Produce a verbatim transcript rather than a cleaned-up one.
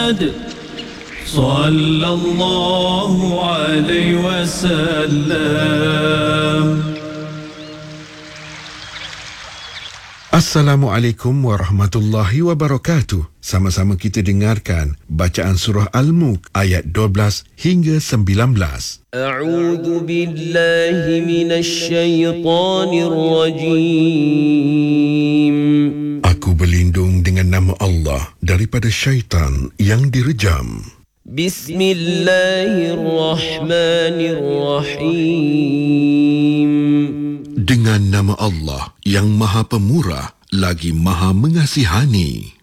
محمد صلى الله عليه وسلم. Assalamualaikum warahmatullahi wabarakatuh. Sama-sama kita dengarkan bacaan surah Al-Mulk ayat dua belas hingga sembilan belas. A'udzu billahi minasy syaithanir rajim. Aku berlindung dengan nama Allah daripada syaitan yang direjam. Bismillahirrahmanirrahim. Dengan nama Allah yang Maha Pemurah lagi Maha Mengasihani.